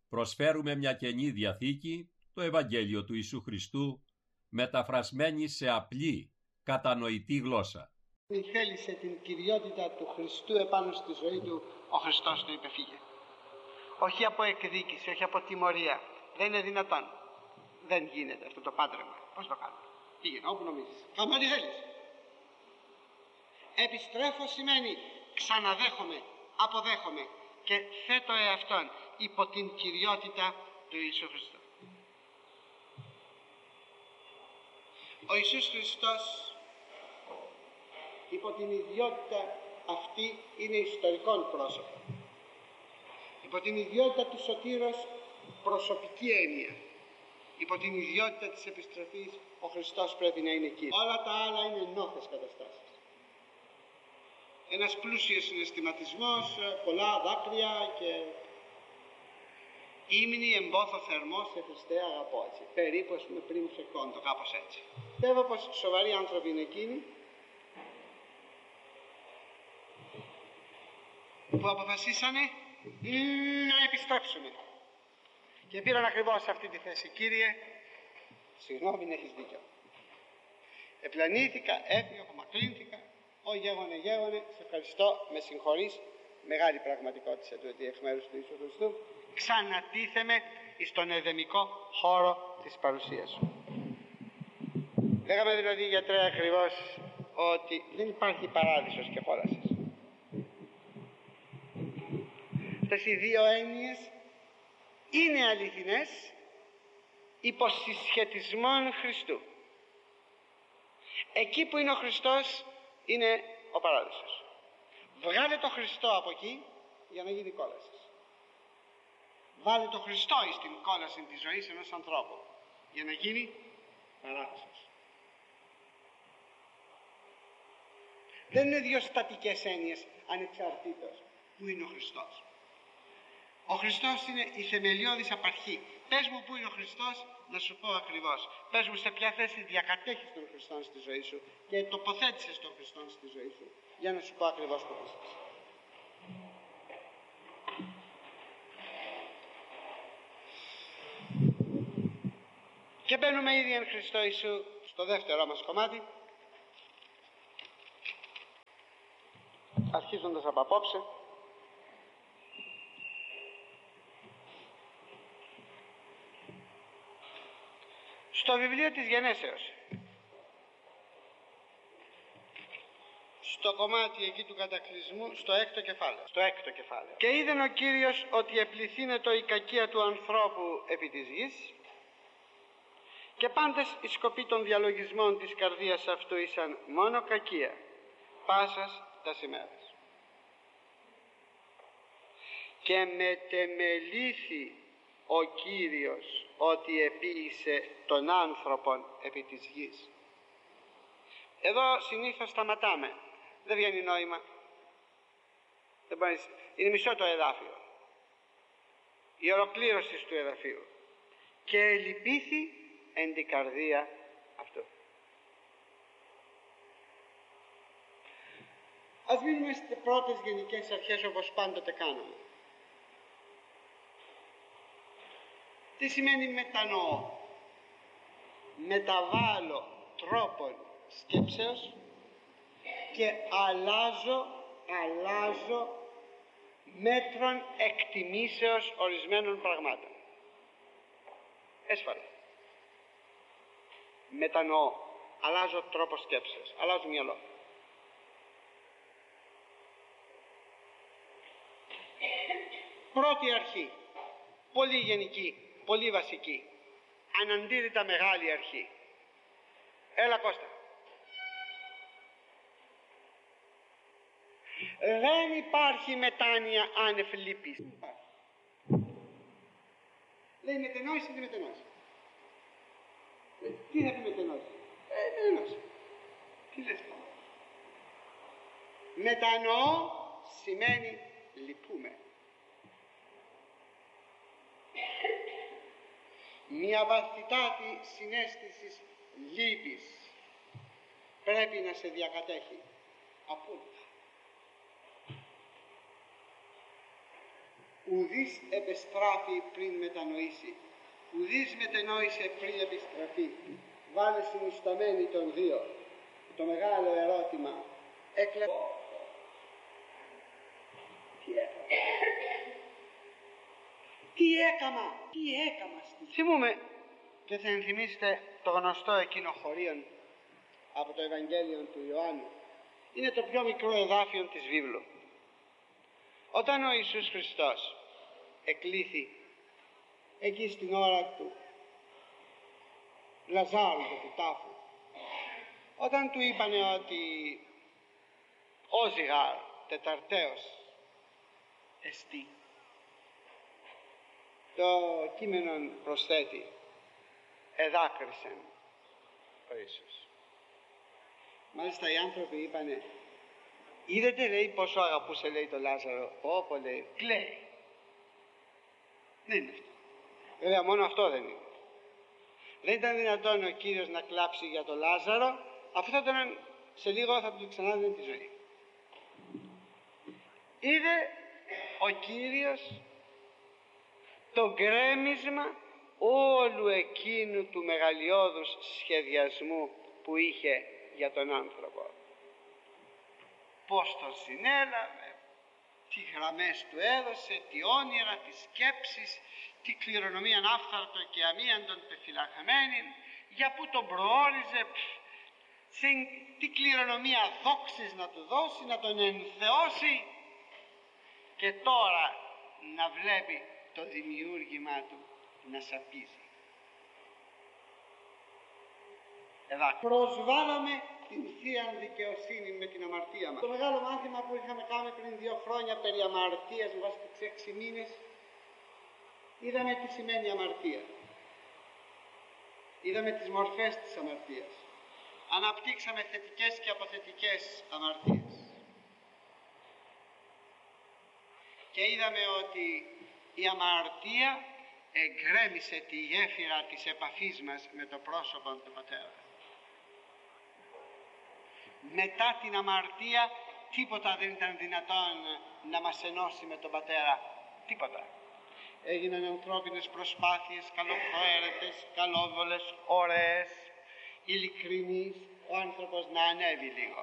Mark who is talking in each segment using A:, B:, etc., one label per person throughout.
A: προσφέρουμε μια Καινή Διαθήκη, το Ευαγγέλιο του Ιησού Χριστού, μεταφρασμένη σε απλή, κατανοητή γλώσσα.
B: Θέλησε την κυριότητα του Χριστού επάνω στη ζωή του, ο Χριστός του είπε φύγε. Όχι από εκδίκηση, όχι από τιμωρία. Δεν είναι δυνατόν. Δεν γίνεται αυτό το πάντρεμα. Πώς το κάνουμε? Πήγαινε όπου νομίζεις. Κάμε ό,τι θέλεις. Επιστρέφω σημαίνει ξαναδέχομαι, αποδέχομαι και θέτω εαυτόν υπό την κυριότητα του Ιησού Χριστού. Ο Ιησούς Χριστός υπό την ιδιότητα αυτή είναι ιστορικών πρόσωπο. Υπό την ιδιότητα του Σωτήρος προσωπική έννοια. Υπό την ιδιότητα της επιστροφής ο Χριστός πρέπει να είναι εκεί. Όλα τα άλλα είναι νόθες καταστάσεις. Ένας πλούσιος συναισθηματισμός, πολλά δάκρυα και ύμνη εμπόθο θερμό σε Χριστέ αγαπώ, έτσι. Περίπου ας πούμε πριν σε κόντο, κάπως έτσι. Πιστεύω πως σοβαροί άνθρωποι είναι εκείνοι που αποφασίσανε να επιστρέψουμε και πήραν ακριβώς αυτή τη θέση. Κύριε, συγγνώμη, έχεις δίκιο. Επλανήθηκα, έφυγα, απομακρύνθηκα. Ω γέγονε, σε ευχαριστώ, με συγχωρείς. Μεγάλη πραγματικότητα του ότι εκ μέρους του Ιησού Χριστού ξανατίθεμαι στον εδεμικό χώρο της παρουσίας σου. Λέγαμε δηλαδή, γιατρέ, ακριβώς ότι δεν υπάρχει παράδεισος και κόλασης. Αυτές οι δύο έννοιες είναι αληθινές υπό συσχετισμόν Χριστού. Εκεί που είναι ο Χριστός είναι ο παράδεισος. Βγάλε το Χριστό από εκεί για να γίνει κόλαση. Βάλε το Χριστό στην κόλαση της ζωής ενός ανθρώπου για να γίνει παράδεισος. Δεν είναι δύο στατικές έννοιες ανεξαρτήτως. Πού είναι ο Χριστός? Ο Χριστός είναι η θεμελιώδης απαρχή. Πες μου πού είναι ο Χριστός, να σου πω ακριβώς. Πες μου σε ποια θέση διακατέχεις τον Χριστό στη ζωή σου και τοποθέτησες τον Χριστό στη ζωή σου, για να σου πω ακριβώς πού είσαι. Και μπαίνουμε ήδη εν Χριστώ Ιησού στο δεύτερο μας κομμάτι, αρχίζοντας από απόψε. Στο βιβλίο της Γενέσεως, στο κομμάτι εκεί του κατακλυσμού, στο έκτο κεφάλαιο. Και είδεν ο Κύριος ότι επληθύνετο η κακία του ανθρώπου επί της γης, και πάντες οι σκοποί των διαλογισμών της καρδίας αυτού ήσαν μόνο κακία, πάσας τας ημέρας. Και μετεμελήθη ο Κύριος ότι επίησε τον άνθρωπον επί της γης. Εδώ συνήθως σταματάμε. Δεν βγαίνει νόημα. Είναι μισό το εδάφιο. Η ολοκλήρωση του εδαφίου. Και ελυπήθη εν την καρδία αυτού. Ας μείνουμε στις πρώτες γενικές αρχές όπως πάντοτε κάνουμε. Τι σημαίνει μετανοώ? Μεταβάλλω τρόπον σκέψεως και αλλάζω μέτρων εκτιμήσεως ορισμένων πραγμάτων. Έσφαλα. Μετανοώ, αλλάζω τρόπο σκέψεως, αλλάζω μυαλό. Πρώτη αρχή, πολύ γενική, πολύ βασική, αναντήρητα μεγάλη αρχή. Έλα Κώστα. Δεν υπάρχει μετάνοια άνευ λύπης. Λέει μετενόηση, τι μετενόηση? Τι θα πει μετενόηση? Μετενόηση. Τι λες τώρα? Μετανοώ σημαίνει λυπούμε. Μια βαθυτάτη συναίσθηση λύπης πρέπει να σε διακατέχει απόλυτα. ουδής επεστράφει πριν μετανοήσει, ουδής μετενόησε πριν επιστραφεί. Βάλε συνισταμένη των δύο το μεγάλο ερώτημα. Τι έκαμα. Θυμούμε και θα ενθυμίσετε το γνωστό εκείνο χωρίον από το Ευαγγέλιο του Ιωάννου. Είναι το πιο μικρό εδάφιο της βίβλου. Όταν ο Ιησούς Χριστός εκλήθη εκεί στην ώρα του Λαζάρου και του τάφου, όταν του είπανε ότι όζιγαρ τεταρταίος εστί, το κείμενο προσθέτει εδάκρυσεν ο Ιησούς. Μάλιστα οι άνθρωποι είπανε, είδατε, λέει, πόσο αγαπούσε, λέει, το Λάζαρο. Όπω, λέει, κλαίει. Δεν είναι αυτό. Βέβαια μόνο αυτό δεν είναι. Δεν ήταν δυνατόν ο Κύριος να κλάψει για το Λάζαρο, αφού θα τον, σε λίγο θα του ξανάδινε τη ζωή. Είδε ο Κύριος το γκρέμισμα όλου εκείνου του μεγαλειώδους σχεδιασμού που είχε για τον άνθρωπο. Πώς τον συνέλαβε, τι γραμμές του έδωσε, τι όνειρα, τι σκέψεις, τι κληρονομίαν άφθαρτο και αμίαντον πεφυλαχμένη, για πού τον προόριζε, τι κληρονομία δόξης να του δώσει, να τον ενθεώσει, και τώρα να βλέπει το δημιούργημά του να σαπίζει. Προσβάλαμε την Θεία Δικαιοσύνη με την αμαρτία μας. Το μεγάλο μάθημα που είχαμε κάνει πριν 2 χρόνια περί αμαρτίας, με βάση τους 6 μήνες, είδαμε τι σημαίνει αμαρτία. Είδαμε τις μορφές της αμαρτίας. Αναπτύξαμε θετικές και αποθετικές αμαρτίες. Και είδαμε ότι η αμαρτία εγκρέμισε τη γέφυρα της επαφής μας με το πρόσωπο του Πατέρα. Μετά την αμαρτία τίποτα δεν ήταν δυνατόν να μας ενώσει με τον Πατέρα. Τίποτα. Έγιναν ανθρώπινες προσπάθειες, καλοπροαίρετες, καλόβολες, ωραίες, ειλικρινείς, ο άνθρωπος να ανέβει λίγο.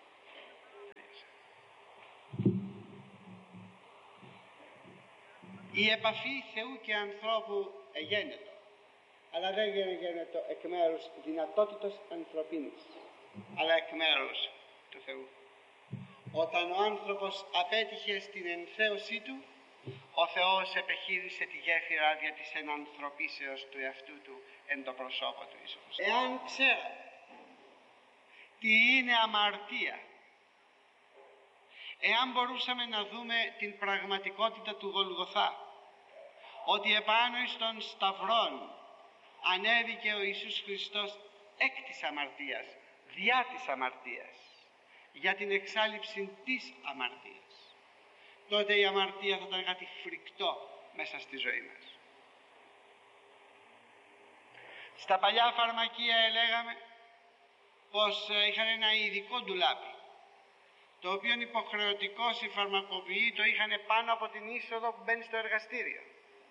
B: Η επαφή Θεού και ανθρώπου εγένετο, αλλά δεν γένετο εκ μέρους δυνατότητος ανθρωπίνης, αλλά εκ μέρους του Θεού. Όταν ο άνθρωπος απέτυχε στην ενθέωσή του, ο Θεός επεχείρησε τη γέφυρα δια της ενανθρωπίσεως του εαυτού του εν το προσώπο του Ιησούς. Εάν ξέραμε τι είναι αμαρτία, εάν μπορούσαμε να δούμε την πραγματικότητα του Γολγοθά, ότι επάνω εις των σταυρών ανέβηκε ο Ιησούς Χριστός εκ της αμαρτίας, διά της αμαρτίας, για την εξάλειψη της αμαρτίας, τότε η αμαρτία θα ήταν κάτι φρικτό μέσα στη ζωή μας. Στα παλιά φαρμακεία έλεγαμε πως είχαν ένα ειδικό ντουλάπι, το οποίο υποχρεωτικός οι φαρμακοποιοί το είχαν πάνω από την είσοδο που μπαίνει στο εργαστήριο.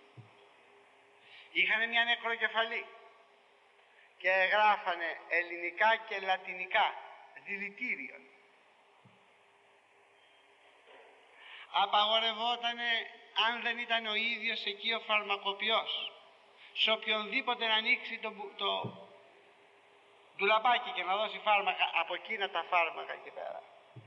B: Είχαν μια νεκροκεφαλή και γράφανε ελληνικά και λατινικά δηλητήριον. Απαγορευότανε, αν δεν ήταν ο ίδιος εκεί ο φαρμακοποιός, σε οποιονδήποτε να ανοίξει το ντουλαπάκι και να δώσει φάρμακα, από εκείνα τα φάρμακα εκεί πέρα.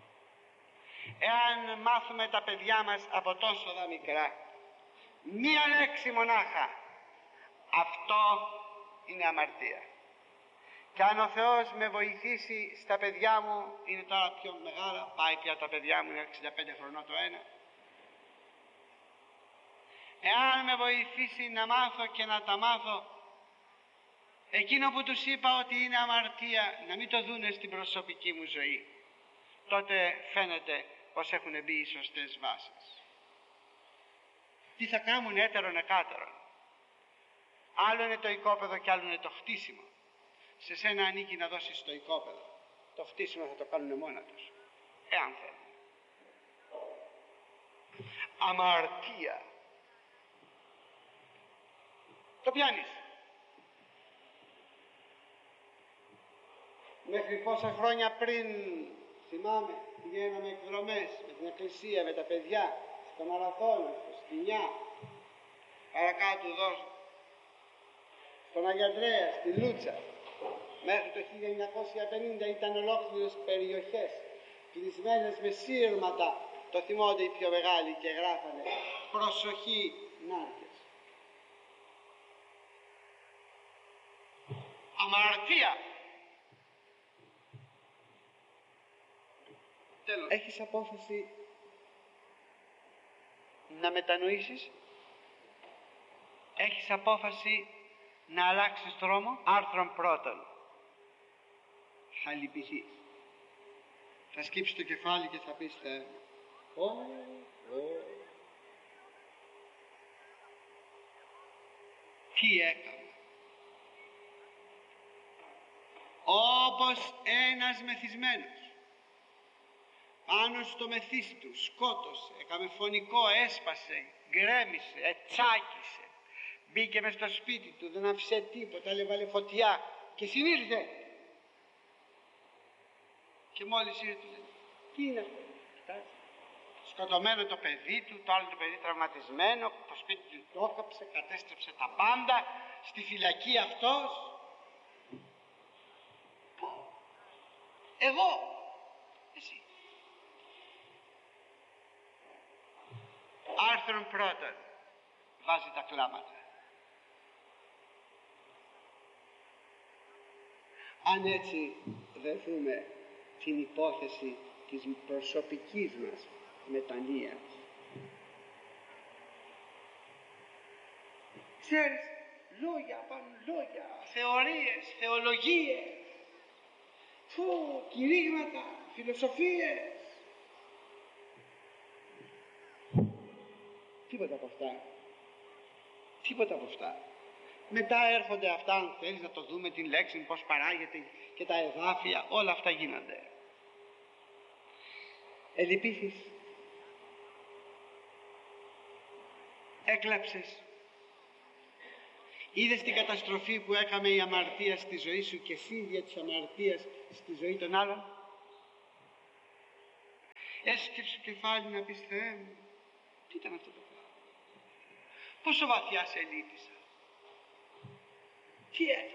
B: Εάν μάθουμε τα παιδιά μας από τόσο δα μικρά, μία λέξη μονάχα, αυτό είναι αμαρτία. Και αν ο Θεός με βοηθήσει στα παιδιά μου, είναι τώρα πιο μεγάλα, πάει πια τα παιδιά μου, είναι 65 χρονών το ένα. Εάν με βοηθήσει να μάθω και να τα μάθω, εκείνο που τους είπα ότι είναι αμαρτία, να μην το δούνε στην προσωπική μου ζωή, τότε φαίνεται πως έχουν μπει οι σωστές βάσεις. Τι θα κάνουν έτερον εκάτερον. Άλλο είναι το οικόπεδο και άλλο είναι το χτίσιμο. Σε σένα ανήκει να δώσεις το οικόπεδο. Το χτίσιμο θα το κάνουν μόνα τους, εάν θέλουν. Αμαρτία Το πιάνεις. Μέχρι πόσα χρόνια πριν, θυμάμαι, πηγαίναμε εκδρομές με την εκκλησία, με τα παιδιά, στο Μαραθώνα, στο Στινιά, παρακάτω εδώ, στον Αγιαντρέα, στη Λούτσα. Μέχρι το 1950 ήταν ολόκληρες περιοχές κλεισμένες με σύρματα. Το θυμόνται οι πιο μεγάλοι και γράφανε προσοχή νάρκες. Αμαρτία. Τέλος. Έχεις απόφαση να μετανοήσεις. Έχεις απόφαση να αλλάξεις δρόμο. Άρθρον πρώτον. Θα λυπηθείς. Θα σκύψεις το κεφάλι και θα πεις τι έκανα. Όπως ένας μεθυσμένος πάνω στο μεθύσι του σκότωσε, έκαμε φωνικό, έσπασε, γκρέμισε, ετσάκισε, μπήκε μες στο σπίτι του, δεν άφησε τίποτα, έβαλε φωτιά και συνήλθε. Και μόλις ήρθε, τι είναι αυτό, κοιτάξτε, σκοτωμένο το παιδί του, το άλλο το παιδί τραυματισμένο, το σπίτι του το έκαψε, κατέστρεψε τα πάντα, στη φυλακή αυτός. Εγώ, εσύ. Άρθρον πρώτον, βάζει τα κλάματα. Αν έτσι δεν δούμε την υπόθεση της προσωπικής μας μετανοίας, ξέρεις, λόγια πάνω λόγια, θεωρίες, θεολογίες, κηρύγματα, φιλοσοφίες, τίποτα από αυτά. Τίποτα από αυτά. Μετά έρχονται αυτά, αν θέλεις να το δούμε την λέξη, πώς παράγεται και τα εδάφια, όλα αυτά γίνονται. Ελυπήθης. Έκλαψες. Είδες την καταστροφή που έκαμε η αμαρτία στη ζωή σου και εσύ δια της αμαρτίας στη ζωή των άλλων. Έσκυψε το κεφάλι να πεις, Θεέ μου, τι ήταν αυτό το πράγμα. Πόσο βαθιά σε λύπησα. Τι έκανα.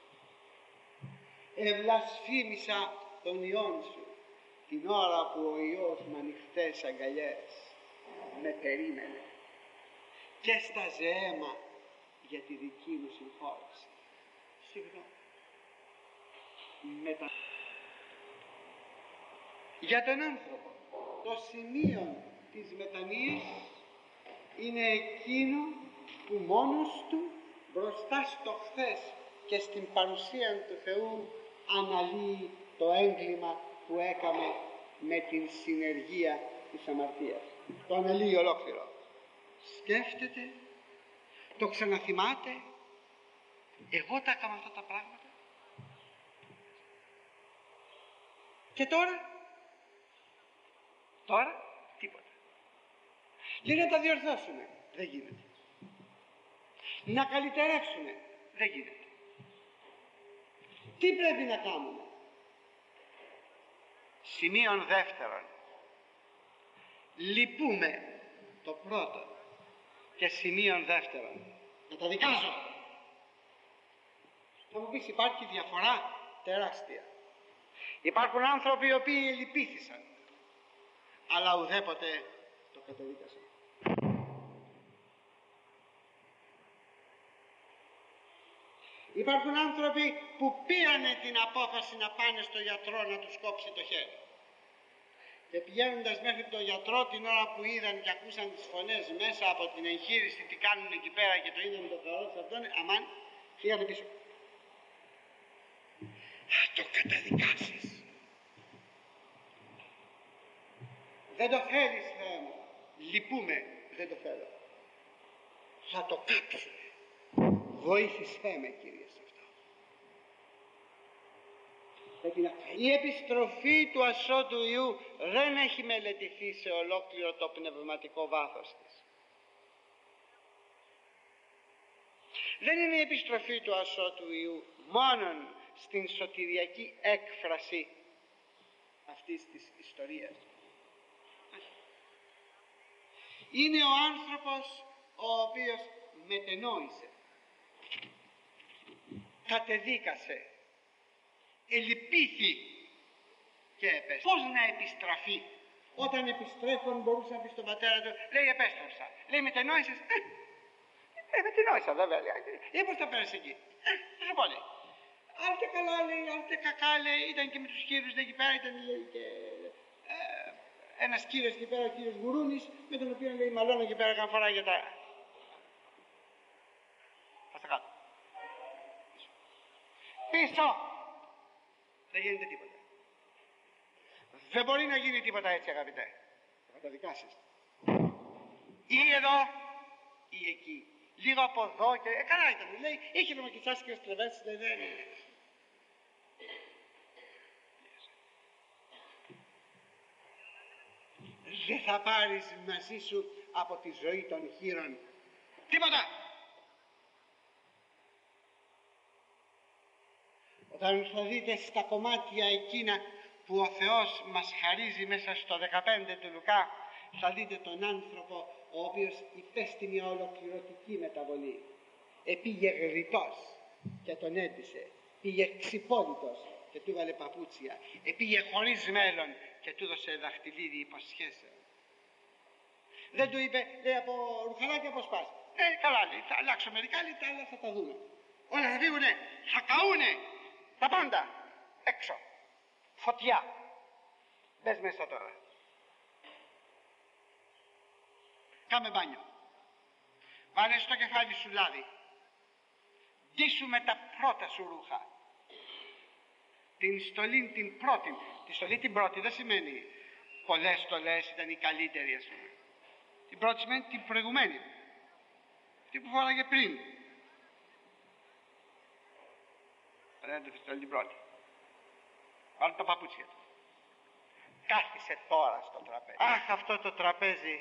B: Ευλασφήμισα τον Υιόν σου την ώρα που ο Υιός με ανοιχτές αγκαλιές με περίμενε και έσταζε αίμα για τη δική μου συγχώρεση. Συγγνώμη. Για τον άνθρωπο το σημείο της μετανοίας είναι εκείνο που μόνος του μπροστά στο χθες και στην παρουσία του Θεού αναλύει το έγκλημα που έκαμε με την συνεργία της αμαρτίας. Το αναλύει ολόκληρο. Σκέφτεται, το ξαναθυμάται, εγώ τα έκανα αυτά τα πράγματα. Και τώρα τίποτα. Και να τα διορθώσουμε, δεν γίνεται. Να καλυτερεύσουμε, δεν γίνεται. Τι πρέπει να κάνουμε. Σημείον δεύτερον, λυπούμε, το πρώτο, και σημείον δεύτερον, καταδικάζω. Θα μου πεις, υπάρχει διαφορά τεράστια. Υπάρχουν άνθρωποι οι οποίοι λυπήθησαν, αλλά ουδέποτε το καταδίκασαν. Υπάρχουν άνθρωποι που πήρανε την απόφαση να πάνε στο γιατρό να τους κόψει το χέρι. Και πηγαίνοντας μέχρι τον γιατρό την ώρα που είδαν και ακούσαν τις φωνές μέσα από την εγχείρηση τι κάνουν εκεί πέρα και το είδαν το καρότσι αυτόν, αμάν, φύγανε πίσω. Θα το καταδικάσεις. Δεν το θέλεις, Θεέ μου. Λυπούμε, δεν το θέλω. Θα το κάψουμε. Βοήθησέ με, Κύριε, σε αυτό. Η επιστροφή του ασώτου Υιού δεν έχει μελετηθεί σε ολόκληρο το πνευματικό βάθος της. δεν είναι η επιστροφή του ασώτου Υιού μόνον στην σωτηριακή έκφραση αυτής της ιστορίας. Είναι ο άνθρωπος ο οποίος μετενόησε, κατεδίκασε, ελυπήθη και επέστρεψε. Πώς να επιστραφεί? Όταν επιστρέφουν μπορούσε να πει στον πατέρα του, λέει επέστρεψα. Λέει μετενόησες? Μετενόησα βέβαια. Πώς τα πέρασε εκεί? Θα σου πω, λέει. Άλλοτε καλά λέει, άλλοτε κακά λέει, ήταν και με τους κύριους εκεί πέρα, ήταν λέει και ένας κύριος εκεί πέρα, ο κύριος Γουρούνης, με τον οποίο λέει μαλώνω εκεί πέρα καμιά φορά για τα... Πας τα κάτω. Πίσω! Δεν γίνεται τίποτα. Δεν μπορεί να γίνει τίποτα έτσι, αγαπητέ. Θα καταδικάσεις. Ή εδώ ή εκεί. Λίγο από εδώ και... καλά ήταν. Λέει, είχε να με κοιτάσει και ο Στρεβέτσης, λέει, δεν είναι. Δεν θα πάρεις μαζί σου από τη ζωή των χείρων τίποτα. Όταν θα δείτε στα κομμάτια εκείνα που ο Θεός μας χαρίζει μέσα στο 15 του Λουκά, θα δείτε τον άνθρωπο ο οποίος υπέστη μια ολοκληρωτική μεταβολή. Επήγε γρητός και τον έντυσε. Πήγε ξυπόλυτος και του έβαλε παπούτσια. Επήγε χωρίς μέλλον και του έδωσε δαχτυλίδι υποσχέσεων. Δεν του είπε, λέει, από ρουχαλάκια πώς πας? Καλά λέει, θα αλλάξω μερικά, λέει, τα άλλα θα τα δούμε. Όλα θα φύγουνε, θα καούνε, τα πάντα έξω. Φωτιά. Μπες μέσα τώρα. Κάμε μπάνιο. Βάλε στο κεφάλι σου λάδι. Ντύσου με τα πρώτα σου ρούχα. Την στολή την πρώτη. Τη στολή την πρώτη δεν σημαίνει πολλές στολές ήταν η καλύτερη, ας πούμε. Την πρώτη σημαίνει την προηγουμένη. Τι που φόραγε πριν. Δεν τη στολή την πρώτη. Βάλε τα παπούτσια του. Κάθισε τώρα στο τραπέζι. Αχ, αυτό το τραπέζι.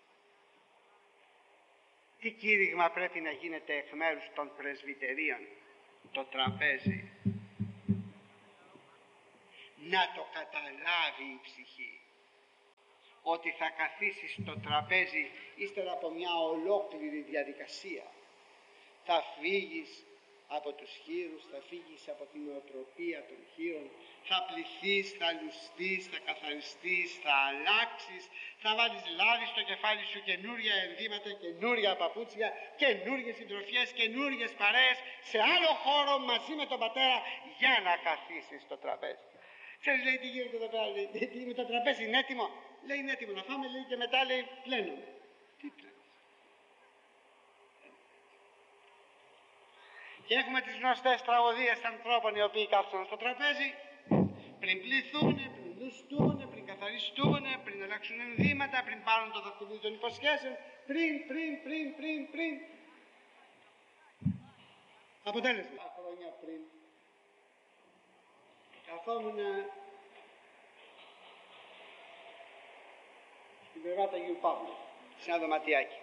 B: Τι κήρυγμα πρέπει να γίνεται εκ μέρους των πρεσβυτερίων? Το τραπέζι. Να το καταλάβει η ψυχή. Ότι θα καθίσει στο τραπέζι ύστερα από μια ολόκληρη διαδικασία. Θα φύγεις από τους χήρους, θα φύγεις από την νοοτροπία των χήρων, θα πληθείς, θα λουστείς, θα καθαριστείς, θα αλλάξεις, θα βάλεις λάδι στο κεφάλι σου, καινούρια ενδύματα, καινούρια παπούτσια, καινούριες συντροφιές, καινούριες παρέες, σε άλλο χώρο μαζί με τον πατέρα για να καθίσεις στο τραπέζι. Ξέρεις, λέει, τι γίνεται εδώ πέρα, λέει, με το τραπέζι είναι έτοιμο? Λέει, είναι έτοιμο να φάμε, λέει, και μετά λέει, πλένουμε. Τι πλένουμε? Και έχουμε τις γνωστές τραγωδίες ανθρώπων οι οποίοι κάθισαν στο τραπέζι πριν πληθούν, πριν λουστούν, πριν καθαριστούν, πριν αλλάξουν ενδύματα, πριν πάρουν το δαχτυλίδι των υποσχέσεων, πριν. Αποτέλεσμα. Χρόνια πριν καθόμουν στην πλευρά του Αγίου Παύλου, σε ένα δωματιάκι.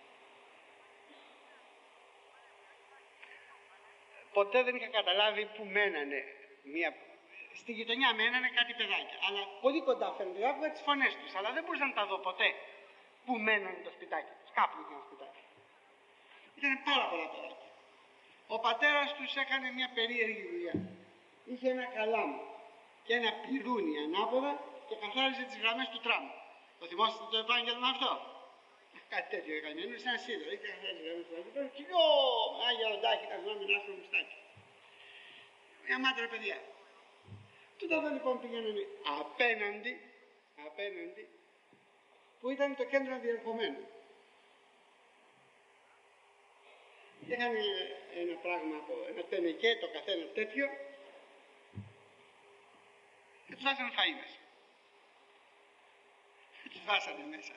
B: Ποτέ δεν είχα καταλάβει που μένανε. Στη γειτονιά μένανε κάτι παιδάκια, αλλά πολύ κοντά φαίνονται. Άκουγα τις φωνές τους, αλλά δεν μπορούσα να τα δω ποτέ που μένανε το σπιτάκι τους. Κάπου είχε ένα σπιτάκι. Ήταν πάρα πολλά παιδάκια. Ο πατέρας τους έκανε μια περίεργη δουλειά. Είχε ένα καλάμι και ένα πυρούνι ανάποδα και καθάριζε τις γραμμές του τραμ. Το θυμόσαστε το επάγγελμα αυτό? Κάτι τέτοιο έκανε. Είναι σαν σίδερο. Είχε καθάριζε τις γραμμές του τραμ. Και Άγια Οντάκη, ήταν γνώμη ένα άσπρο μουστάκι. Μια μάτρα παιδιά. Τότε εδώ λοιπόν πηγαίνανε απέναντι, που ήταν το κέντρο διερχομένο. Είχαν ένα πράγμα από ένα τενεκέ, το καθένα τέτοιο, και τους βάσανε φαΐ μέσα. Τους βάσανε μέσα.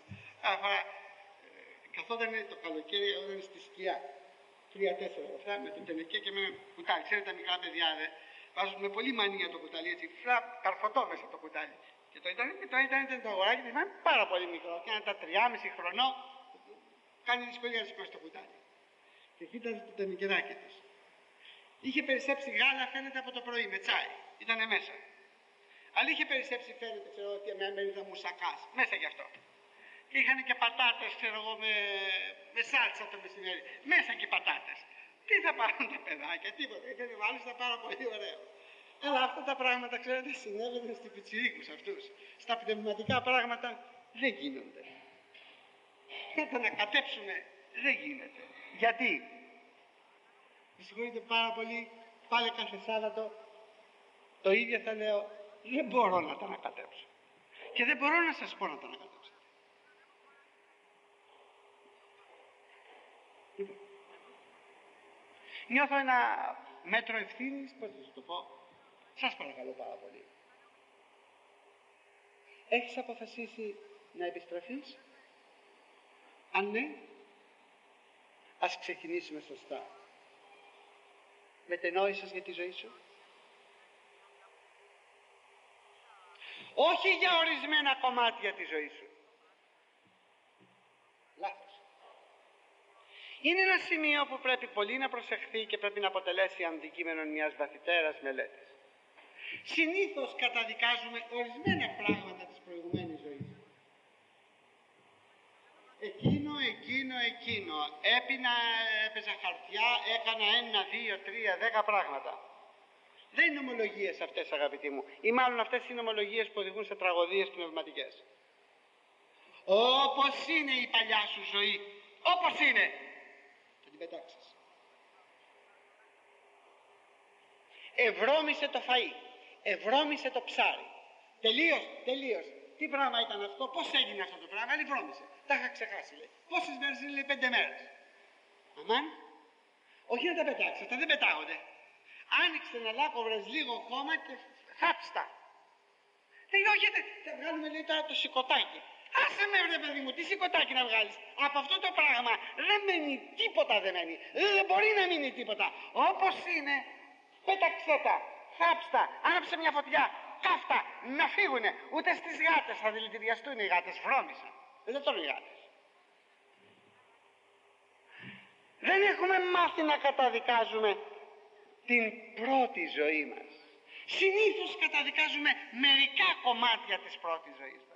B: Καθόταν το καλοκαίρι, όταν στη σκιά. 3-4 ορθά με το τενεκέ και με ένα κουτάλι. Ξέρετε, τα μικρά παιδιά βάζουν με πολύ μανία το κουτάλι, έτσι, καρφωτό μέσα το κουτάλι. Και το ήταν το αγοράκι, ήταν πάρα πολύ μικρό. Και ήταν τα 3,5 χρονών, κάνει δυσκολία να σηκώσει το κουτάλι. και κοίταζε το τενικεράκι της. Είχε περισσέψει γάλα, φαίνεται, από το πρωί με τσάι. Ήτανε μέσα. Αλλά είχε περισσέψει, φαίνεται, ξέρω, ότι με μερίδα μουσακάς. Μέσα γι' αυτό. Και είχαν και πατάτες, ξέρω εγώ, με σάλτσα το μεσημέρι. Μέσα και πατάτες. Τι θα πάρουν τα παιδάκια, τίποτα. Ήταν μάλιστα πάρα πολύ ωραίο. Αλλά αυτά τα πράγματα, ξέρετε, συνέβαιναν στις πιτσιρίκους αυτούς. Στα πνευματικά πράγματα δεν γίνονται. Και το να κατέψουμε δεν γίνεται. Γιατί? Με συγχωρείτε πάρα πολύ, πάλι κάθε Σάββατο το ίδιο θα λέω, δεν μπορώ να τα ανακατέψω. Και δεν μπορώ να σας πω να τα ανακατέψω. Νιώθω ένα μέτρο ευθύνης, πώς θα σας το πω, σας παρακαλώ πάρα πολύ. Έχεις αποφασίσει να επιστραφείς? Αν ναι, ας ξεκινήσουμε σωστά. Μετενόησες για τη ζωή σου? Όχι για ορισμένα κομμάτια της ζωής σου. Λάθος. Είναι ένα σημείο που πρέπει πολύ να προσεχθεί και πρέπει να αποτελέσει αντικείμενο μιας βαθύτερας μελέτης. Συνήθως καταδικάζουμε ορισμένα πράγματα της προηγουμένης ζωής. Εκείνο. Έπαιζα χαρτιά, έκανα 1, 2, 3, 10 πράγματα. Δεν είναι ομολογίες αυτές, αγαπητοί μου. Ή μάλλον αυτές είναι ομολογίες που οδηγούν σε τραγωδίες πνευματικές. Όπως είναι η παλιά σου ζωή, όπως είναι, θα την πετάξεις. Ευρώμησε το φαΐ, ευρώμησε το ψάρι. Τελείως. Τι πράγμα ήταν αυτό, πώς έγινε αυτό το πράγμα, λέει βρώμησε. Τα είχα ξεχάσει, λέει. Πόσες μέρες, λέει 5 μέρες. Αμάν, όχι να τα πετάξεις, αυτά δεν πετάγονται. Άνοιξε ένα λάκκο, βρες λίγο χώμα και θάψτα. Λέει, όχι, θα βγάλουμε, λέει, τώρα το σηκωτάκι. Άσε με, βρε παιδί μου, τι σηκωτάκι να βγάλεις. Από αυτό το πράγμα δεν μένει τίποτα, δεν μένει. Δεν μπορεί να μείνει τίποτα. Όπως είναι, πέταξέ τα, θάψτα, άναψε μια φωτιά, κάφτα, να φύγουνε. Ούτε στις γάτες θα δηλητηριαστούν οι γάτες, βρώμησαν. Δεν τρώνε οι γάτες. Δεν έχουμε μάθει να καταδικάζουμε την πρώτη ζωή μας. Συνήθως καταδικάζουμε μερικά κομμάτια της πρώτης ζωής μας.